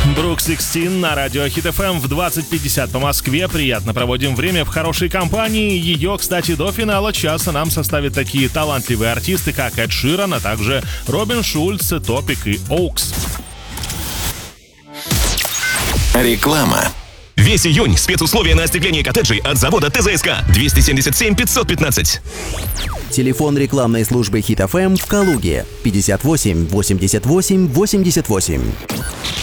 Брук 16 на радио Хит FM в 20:50 по Москве. Приятно проводим время в хорошей компании. Ее, кстати, до финала часа нам составят такие талантливые артисты, как Эд Ширан, а также Робин Шульц, Топик и Оукс. Реклама. Весь июнь спецусловия на остекление коттеджей от завода ТЗСК 277 515. Телефон рекламной службы Хит FM в Калуге 58 88 88.